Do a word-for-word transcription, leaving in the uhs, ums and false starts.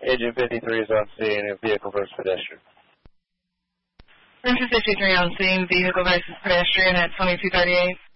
Agent fifty-three is on scene, vehicle versus pedestrian. Ranger fifty-three on scene, vehicle versus pedestrian at twenty-two thirty-eight.